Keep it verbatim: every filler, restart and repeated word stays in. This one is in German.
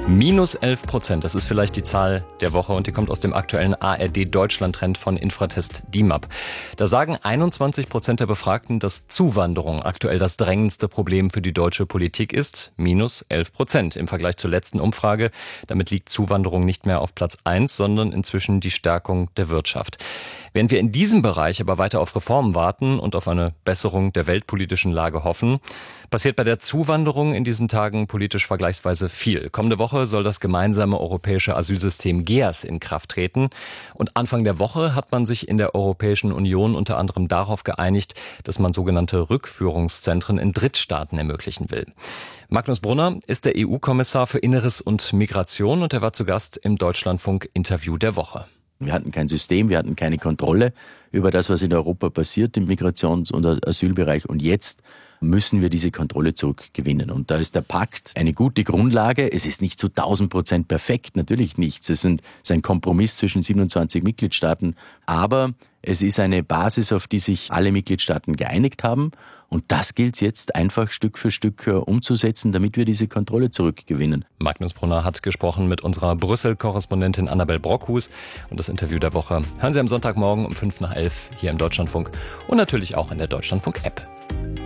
Minus elf Prozent, das ist vielleicht die Zahl der Woche und die kommt aus dem aktuellen A R D-Deutschland-Trend von Infratest D I M A P. Da sagen einundzwanzig Prozent der Befragten, dass Zuwanderung aktuell das drängendste Problem für die deutsche Politik ist. Minus elf Prozent im Vergleich zur letzten Umfrage. Damit liegt Zuwanderung nicht mehr auf Platz eins, sondern inzwischen die Stärkung der Wirtschaft. Während wir in diesem Bereich aber weiter auf Reformen warten und auf eine Besserung der weltpolitischen Lage hoffen, passiert bei der Zuwanderung in diesen Tagen politisch vergleichsweise viel. Kommende Woche soll das gemeinsame europäische Asylsystem G E A S in Kraft treten. Und Anfang der Woche hat man sich in der Europäischen Union unter anderem darauf geeinigt, dass man sogenannte Rückführungszentren in Drittstaaten ermöglichen will. Magnus Brunner ist der E U-Kommissar für Inneres und Migration und er war zu Gast im Deutschlandfunk-Interview der Woche. Wir hatten kein System, wir hatten keine Kontrolle über das, was in Europa passiert im Migrations- und Asylbereich. Und jetzt müssen wir diese Kontrolle zurückgewinnen. Und da ist der Pakt eine gute Grundlage. Es ist nicht zu tausend Prozent perfekt, natürlich nicht. Es ist ein Kompromiss zwischen siebenundzwanzig Mitgliedstaaten. Aber es ist eine Basis, auf die sich alle Mitgliedstaaten geeinigt haben. Und das gilt es jetzt einfach Stück für Stück umzusetzen, damit wir diese Kontrolle zurückgewinnen. Magnus Brunner hat gesprochen mit unserer Brüssel-Korrespondentin Annabel Brockhus. Und das Interview der Woche hören Sie am Sonntagmorgen um fünf nach elf hier im Deutschlandfunk und natürlich auch in der Deutschlandfunk-App.